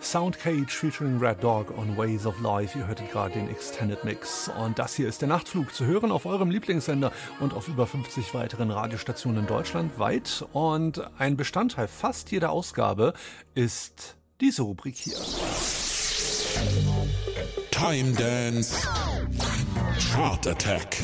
Soundcage featuring Red Dog on Ways of Life. Ihr hörtet gerade den Extended Mix. Und das hier ist der Nachtflug, zu hören auf eurem Lieblingssender und auf über 50 weiteren Radiostationen deutschlandweit. Und ein Bestandteil fast jeder Ausgabe ist diese Rubrik hier. Time Dance Chart Attack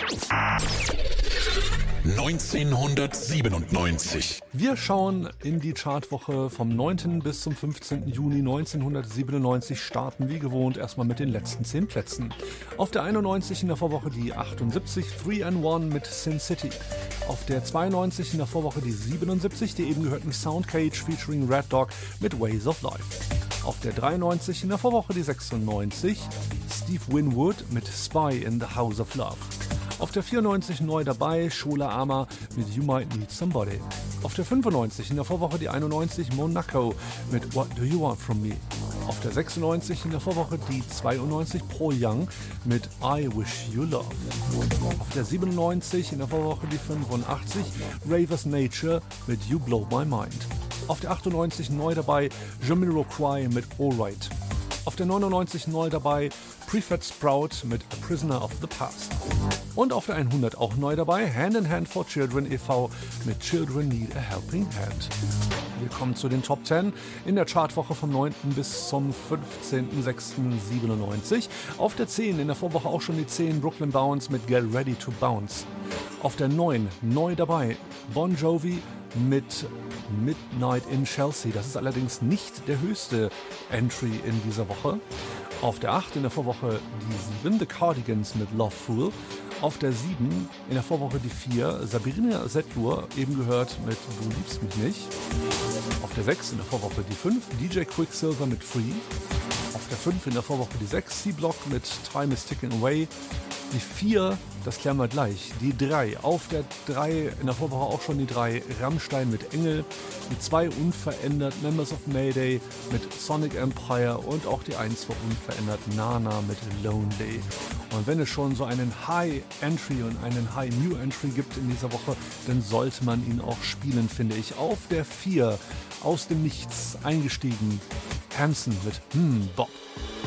1997. Wir schauen in die Chartwoche vom 9. bis zum 15. Juni 1997, starten wie gewohnt erstmal mit den letzten 10 Plätzen. Auf der 91 in der Vorwoche die 78, 3&1 mit Sin City. Auf der 92 in der Vorwoche die 77, die eben gehörten Soundcage featuring Red Dog mit Ways of Life. Auf der 93 in der Vorwoche die 96, Steve Winwood mit Spy in the House of Love. Auf der 94 neu dabei, Shola Ama mit You Might Need Somebody. Auf der 95 in der Vorwoche die 91 Monaco mit What Do You Want From Me. Auf der 96 in der Vorwoche die 92 Pro Young mit I Wish You Love. Auf der 97 in der Vorwoche die 85 Ravers Nature mit You Blow My Mind. Auf der 98 neu dabei Jamiroquai mit Alright. Auf der 99 neu dabei Prefect Sprout mit A Prisoner of the Past. Und auf der 100 auch neu dabei Hand in Hand for Children e.V. mit Children Need a Helping Hand. Wir kommen zu den Top 10 in der Chartwoche vom 9. bis zum 15.06.97. Auf der 10 in der Vorwoche auch schon die 10 Brooklyn Bounce mit Get Ready to Bounce. Auf der 9 neu dabei Bon Jovi mit Midnight in Chelsea. Das ist allerdings nicht der höchste Entry in dieser Woche. Auf der 8 in der Vorwoche die 7 The Cardigans mit Love Fool. Auf der 7 in der Vorwoche die 4 Sabrina Setlur, eben gehört mit Du liebst mich nicht. Auf der 6 in der Vorwoche die 5 DJ Quicksilver mit Free. Auf der 5 in der Vorwoche die 6 C-Block mit Time is Ticking Away. Die 4, das klären wir gleich, die 3, auf der 3, in der Vorwoche auch schon die 3, Rammstein mit Engel, die 2 unverändert, Members of Mayday mit Sonic Empire und auch die 1 war unverändert, Nana mit Lonely. Und wenn es schon so einen High Entry und einen High New Entry gibt in dieser Woche, dann sollte man ihn auch spielen, finde ich. Auf der 4, aus dem Nichts eingestiegen, Hanson mit Bob.